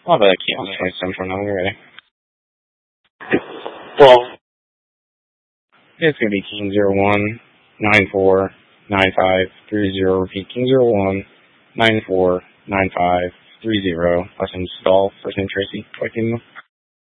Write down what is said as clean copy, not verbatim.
I'll have a key on 27 from now. We're ready. Well, It's going to be King 01949530. Repeat, King 01949530. Last name Stahl, first name Tracy.